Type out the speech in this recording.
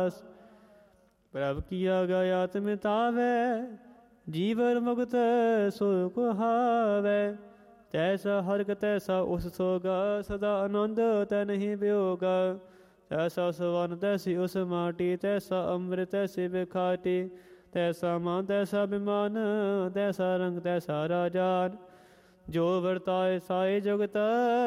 रास। प्रभ किया गया मितावै, जीवन मुक्त सो कुहावै। तैसा हरक तैसा उस सोगा, सदा आनंद तै नहीं वियोगा। तैसा सवन तैसी उस माटी, तैसा अमृत तैसी बिखाटी। तैसा मान तैसा विमान, तैसा रंग तैसा राजान। जो वर्ताए साई जुगत,